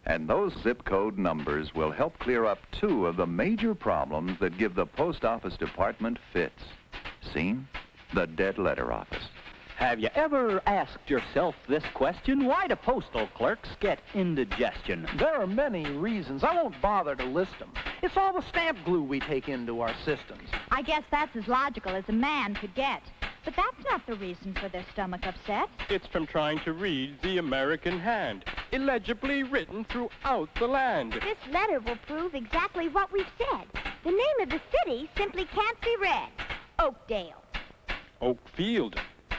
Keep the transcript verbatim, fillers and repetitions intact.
And those zip code numbers will help clear up two of the major problems that give the post office department fits. Seen? The dead letter office. Have you ever asked yourself this question? Why do postal clerks get indigestion? There are many reasons. I won't bother to list them. It's all the stamp glue we take into our systems. I guess that's as logical as a man could get. But that's not the reason for their stomach upset. It's from trying to read the American hand, illegibly written throughout the land. This letter will prove exactly what we've said. The name of the city simply can't be read. Oakdale. Oakfield.